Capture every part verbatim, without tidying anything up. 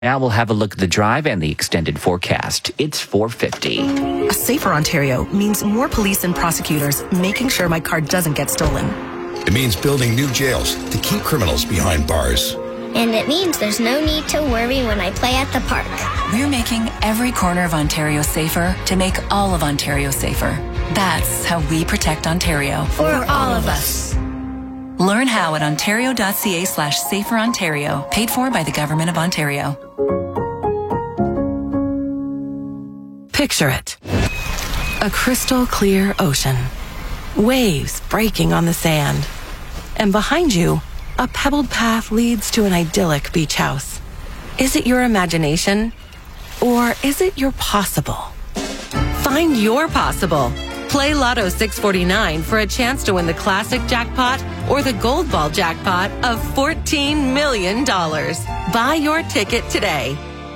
Now we'll have a look at the drive and the extended forecast. It's four fifty. A safer Ontario means more police and prosecutors making sure my car doesn't get stolen. It means building new jails to keep criminals behind bars. And it means there's no need to worry when I play at the park. We're making every corner of Ontario safer to make all of Ontario safer. That's how we protect Ontario. For all of us. Learn how at ontario.ca slash safer Ontario. Paid for by the Government of Ontario. Picture it. A crystal clear ocean. Waves breaking on the sand. And behind you, a pebbled path leads to an idyllic beach house. Is it your imagination? Or is it your possible? Find your possible. Play Lotto six forty-nine for a chance to win the classic jackpot or the gold ball jackpot of fourteen million dollars. Buy your ticket today.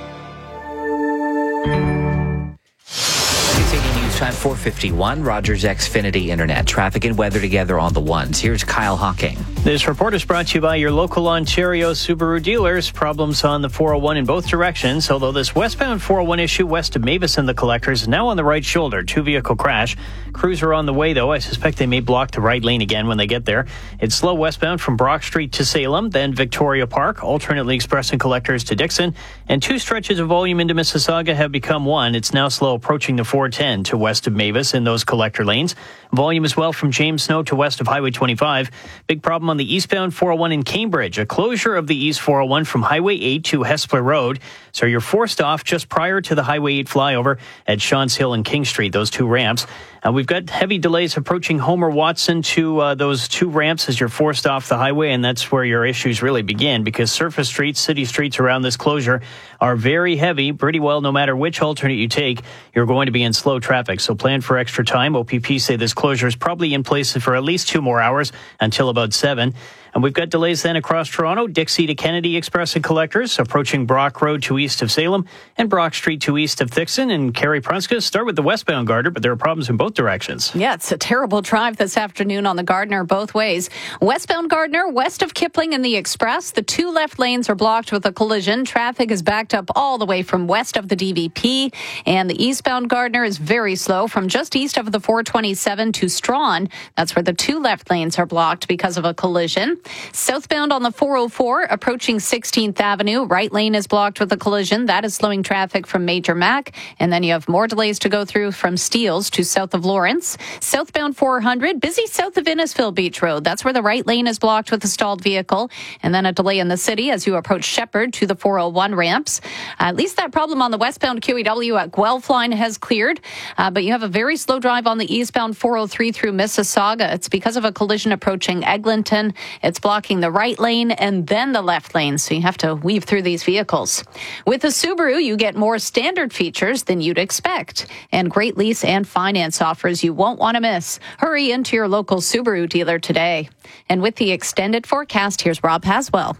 Time four fifty-one, Rogers Xfinity Internet. Traffic and weather together on the ones. Here's Kyle Hawking. This report is brought to you by your local Ontario Subaru dealers. Problems on the four oh one in both directions, although this westbound four oh one issue west of Mavis and the Collectors is now on the right shoulder. Two-vehicle crash. Crews are on the way, though. I suspect they may block the right lane again when they get there. It's slow westbound from Brock Street to Salem, then Victoria Park, alternately Express and Collectors to Dixon, and two stretches of volume into Mississauga have become one. It's now slow approaching the four ten to west of Mavis in those collector lanes. Volume as well from James Snow to west of Highway twenty-five. Big problem on the eastbound four oh one in Cambridge. A closure of the East four oh one from Highway eight to Hespeler Road. So you're forced off just prior to the Highway eight flyover at Shawns Hill and King Street, those two ramps. Uh, we've got heavy delays approaching Homer Watson to uh, those two ramps as you're forced off the highway, and that's where your issues really begin because surface streets, city streets around this closure are very heavy. Pretty well, no matter which alternate you take, you're going to be in slow traffic. So plan for extra time. O P P say this closure is probably in place for at least two more hours until about seven. And we've got delays then across Toronto, Dixie to Kennedy Express and Collectors, approaching Brock Road to east of Salem, and Brock Street to east of Thixon. And Carrie Prunska, start with the westbound Gardner, but there are problems in both directions. Yeah, it's a terrible drive this afternoon on the Gardner both ways. Westbound Gardner, west of Kipling and the Express, the two left lanes are blocked with a collision. Traffic is backed up all the way from west of the D V P, and the eastbound Gardner is very slow from just east of the four twenty-seven to Strawn. That's where the two left lanes are blocked because of a collision. Southbound on the four oh four, approaching sixteenth Avenue, right lane is blocked with a collision. That is slowing traffic from Major Mac. And then you have more delays to go through from Steeles to south of Lawrence. Southbound four hundred, busy south of Innisfil Beach Road. That's where the right lane is blocked with a stalled vehicle. And then a delay in the city as you approach Shepherd to the four oh one ramps. Uh, at least that problem on the westbound Q E W at Guelph line has cleared. Uh, but you have a very slow drive on the eastbound four oh three through Mississauga. It's because of a collision approaching Eglinton. It's blocking the right lane and then the left lane, so you have to weave through these vehicles. With a Subaru, you get more standard features than you'd expect, and great lease and finance offers you won't want to miss. Hurry into your local Subaru dealer today. And with the extended forecast, here's Rob Haswell.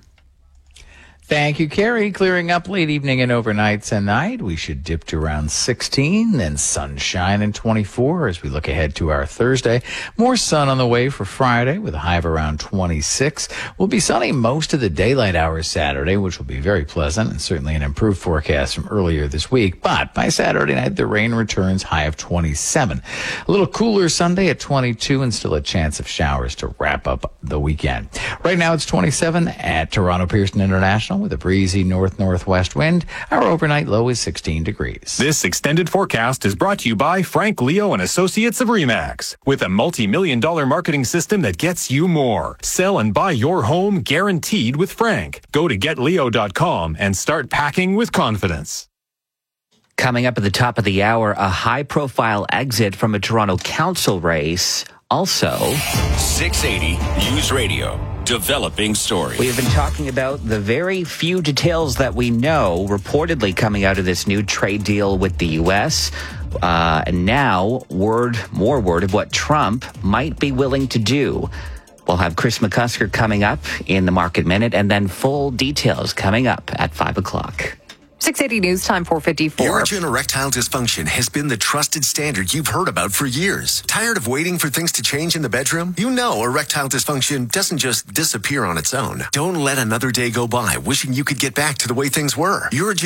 Thank you, Carrie. Clearing up late evening and overnight tonight. We should dip to around sixteen, then sunshine and twenty-four as we look ahead to our Thursday. More sun on the way for Friday with a high of around twenty-six. We'll be sunny most of the daylight hours Saturday, which will be very pleasant and certainly an improved forecast from earlier this week. But by Saturday night, the rain returns, high of twenty-seven. A little cooler Sunday at twenty-two and still a chance of showers to wrap up the weekend. Right now it's twenty-seven at Toronto Pearson International. With a breezy north-northwest wind, our overnight low is sixteen degrees. This extended forecast is brought to you by Frank Leo and Associates of Remax. With a multi-million dollar marketing system that gets you more. Sell and buy your home guaranteed with Frank. Go to get leo dot com and start packing with confidence. Coming up at the top of the hour, a high-profile exit from a Toronto council race. Also, six eighty News Radio. Developing story. We have been talking about the very few details that we know reportedly coming out of this new trade deal with the U S. Uh, and now, word, more word of what Trump might be willing to do. We'll have Chris McCusker coming up in the Market Minute, and then full details coming up at five o'clock. six eighty News Time, four fifty-four. Urgent erectile dysfunction has been the trusted standard you've heard about for years. Tired of waiting for things to change in the bedroom? You know erectile dysfunction doesn't just disappear on its own. Don't let another day go by wishing you could get back to the way things were. Urgent